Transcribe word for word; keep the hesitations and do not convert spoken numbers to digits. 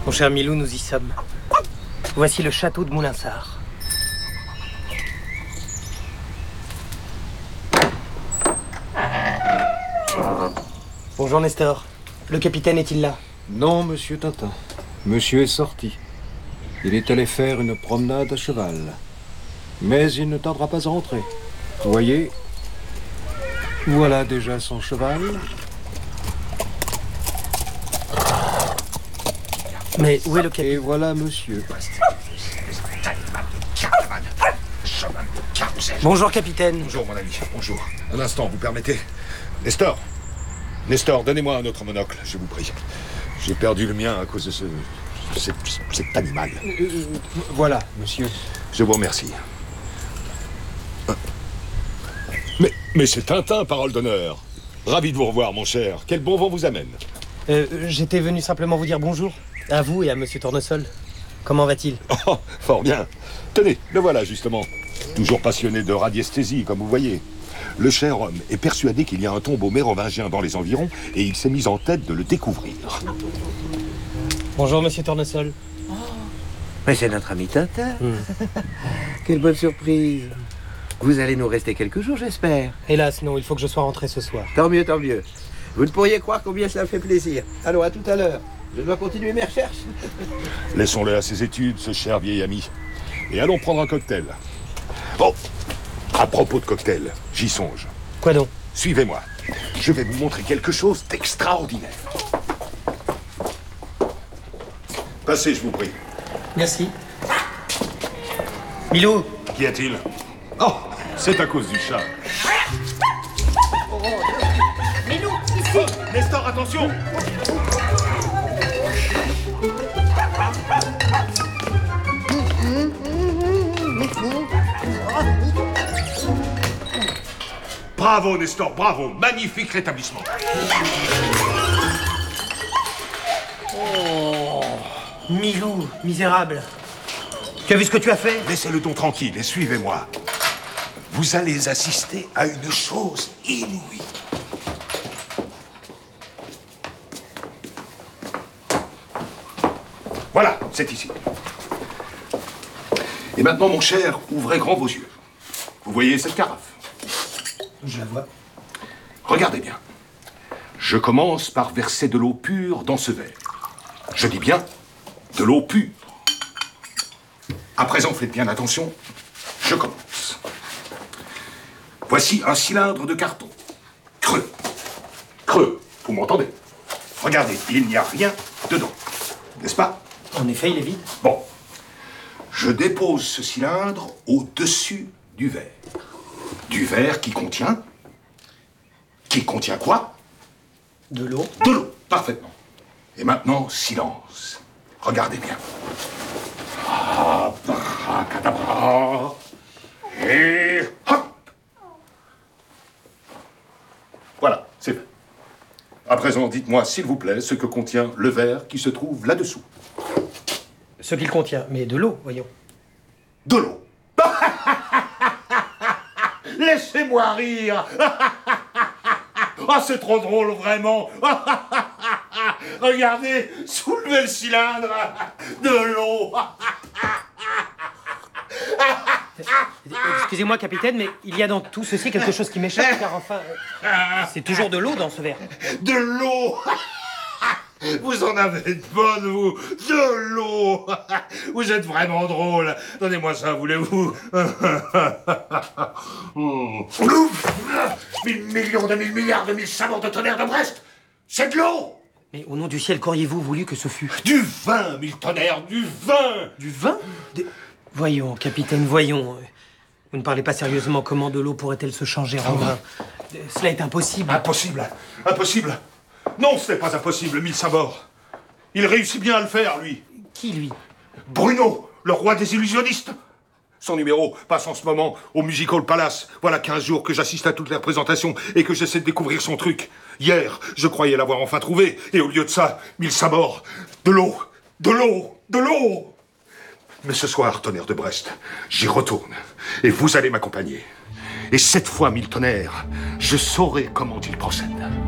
Mon cher Milou, nous y sommes. Voici le château de Moulinsart. Bonjour Nestor. Le capitaine est-il là? Non, monsieur Tintin. Monsieur est sorti. Il est allé faire une promenade à cheval. Mais il ne tardera pas à rentrer. Vous voyez, voilà déjà son cheval. Mais où est le capitaine? Et voilà monsieur. Bonjour capitaine. Bonjour mon ami, bonjour. Un instant, vous permettez? Nestor Nestor, donnez-moi un autre monocle, je vous prie. J'ai perdu le mien à cause de ce... cet, cet animal. Euh, voilà, monsieur. Je vous remercie. Mais, mais c'est Tintin, parole d'honneur. Ravi de vous revoir, mon cher. Quel bon vent vous amène? euh, J'étais venu simplement vous dire bonjour. À vous et à monsieur Tournesol. Comment va-t-il? Oh, fort bien. Tenez, le voilà, justement. Toujours passionné de radiesthésie, comme vous voyez. Le cher homme est persuadé qu'il y a un tombeau mérovingien dans les environs et il s'est mis en tête de le découvrir. Bonjour monsieur Tournesol. Oh. Mais c'est notre ami Tintin. Mm. Quelle bonne surprise. Vous allez nous rester quelques jours, j'espère. Hélas, non, il faut que je sois rentré ce soir. Tant mieux, tant mieux. Vous ne pourriez croire combien cela me fait plaisir. Allons, à tout à l'heure. Je dois continuer mes recherches. Laissons-le à ses études, ce cher vieil ami. Et allons prendre un cocktail. Bon, à propos de cocktail, j'y songe. Quoi donc? Suivez-moi. Je vais vous montrer quelque chose d'extraordinaire. Passez, je vous prie. Merci. Milou. Qu'y a-t-il? Oh, c'est à cause du chat. Oh, Milou, ici. Oh, Nestor, attention! Bravo, Nestor, bravo. Magnifique rétablissement. Oh, Milou, misérable. Tu as vu ce que tu as fait? Laissez-le donc tranquille et suivez-moi. Vous allez assister à une chose inouïe. Voilà, c'est ici. Et maintenant, mon cher, ouvrez grand vos yeux. Vous voyez cette carafe? Je la vois. Regardez bien. Je commence par verser de l'eau pure dans ce verre. Je dis bien de l'eau pure. À présent, faites bien attention. Je commence. Voici un cylindre de carton. Creux. Creux. Vous m'entendez? Regardez, il n'y a rien dedans. N'est-ce pas? En effet, il est vide. Bon. Je dépose ce cylindre au-dessus du verre. Du verre qui contient... Qui contient quoi? De l'eau. De l'eau, parfaitement. Et maintenant, silence. Regardez bien. Abracadabra. Et hop. Voilà, c'est fait. À présent, dites-moi, s'il vous plaît, ce que contient le verre qui se trouve là-dessous. Ce qu'il contient, mais de l'eau, voyons. De l'eau. Laissez-moi rire. Ah, c'est trop drôle, vraiment. Regardez, soulevez le cylindre. De l'eau. Excusez-moi, capitaine, mais il y a dans tout ceci quelque chose qui m'échappe, car enfin, euh, c'est toujours de l'eau dans ce verre. De l'eau. Vous en avez de bonnes, vous. De l'eau. Vous êtes vraiment drôle. Donnez-moi ça, voulez-vous? Mille millions de mille milliards de mille sabords de tonnerre de Brest. C'est de l'eau. Mais au nom du ciel, qu'auriez-vous voulu que ce fût? Du vin, mille tonnerres, du vin. Du vin? De... Voyons, capitaine, voyons. Vous ne parlez pas sérieusement. Comment de l'eau pourrait-elle se changer en vin? Cela est impossible. Impossible. Impossible. Non, ce n'est pas impossible, mille sabords. Il réussit bien à le faire, lui. Qui, lui? Bruno, le roi des illusionnistes. Son numéro passe en ce moment au Musical Palace. Voilà quinze jours que j'assiste à toutes les représentations et que j'essaie de découvrir son truc. Hier, je croyais l'avoir enfin trouvé. Et au lieu de ça, mille sabords. De l'eau. De l'eau. De l'eau. Mais ce soir, tonnerre de Brest, j'y retourne. Et vous allez m'accompagner. Et cette fois, mille tonnerres, je saurai comment il procède.